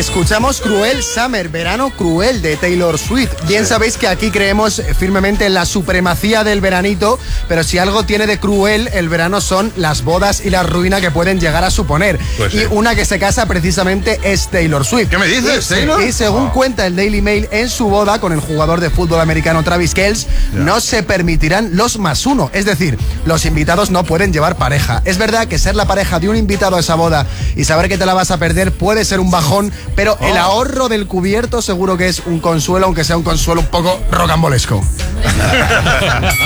Escuchamos Cruel Summer, verano cruel de Taylor Swift. Bien sabéis que aquí creemos firmemente en la supremacía del veranito, pero si algo tiene de cruel el verano son las bodas y la ruina que pueden llegar a suponer. Pues y sí. una que se casa precisamente es Taylor Swift. ¿Qué me dices, Taylor? Y según cuenta el Daily Mail, en su boda con el jugador de fútbol americano Travis Kelce, no se permitirán los +1, es decir, los invitados no pueden llevar pareja. Es verdad que ser la pareja de un invitado a esa boda y saber que te la vas a perder puede ser un bajón, pero el ahorro del cubierto seguro que es un consuelo, aunque sea un consuelo un poco rocambolesco.